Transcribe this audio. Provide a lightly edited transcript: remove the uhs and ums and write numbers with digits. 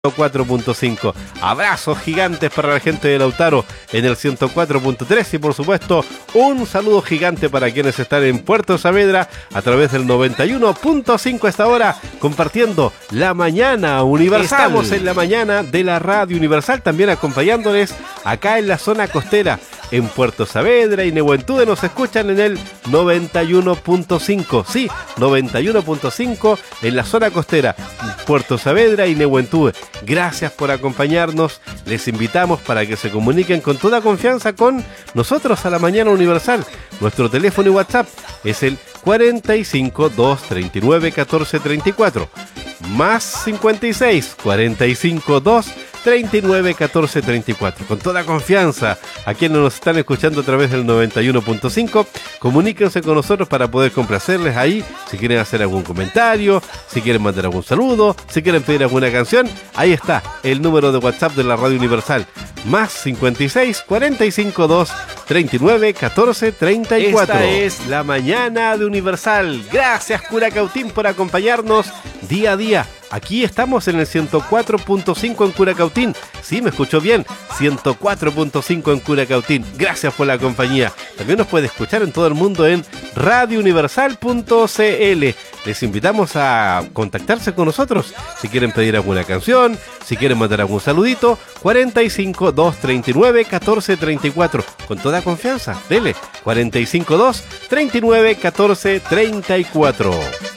104.5. Abrazos gigantes para la gente de Lautaro en el 104.3 y por supuesto un saludo gigante para quienes están en Puerto Saavedra a través del 91.5 a esta hora compartiendo la mañana universal. Estamos en la mañana de la Radio Universal también acompañándoles acá en la zona costera. En Puerto Saavedra y Nehuentude nos escuchan en el 91.5. Sí, 91.5 en la zona costera. Puerto Saavedra y Nehuentude. Gracias por acompañarnos. Les invitamos para que se comuniquen con toda confianza con nosotros a la Mañana Universal. Nuestro teléfono y WhatsApp es el 45 239 1434. Más 56 45 2 39 14 34. Con toda confianza, a quienes nos están escuchando a través del 91.5, comuníquense con nosotros para poder complacerles ahí. Si quieren hacer algún comentario, si quieren mandar algún saludo, si quieren pedir alguna canción, ahí está el número de WhatsApp de la Radio Universal. Más 56 45 2 39 14 34. Esta es la mañana de Universal. Gracias, Curacautín, por acompañarnos día a día. Aquí estamos en el 104.5 en Curacautín. Sí, me escuchó bien. 104.5 en Curacautín. Gracias por la compañía. También nos puede escuchar en todo el mundo en radiouniversal.cl. Les invitamos a contactarse con nosotros. Si quieren pedir alguna canción, si quieren mandar algún saludito, 45 239 1434. Con toda confianza, dele. 45 239 1434.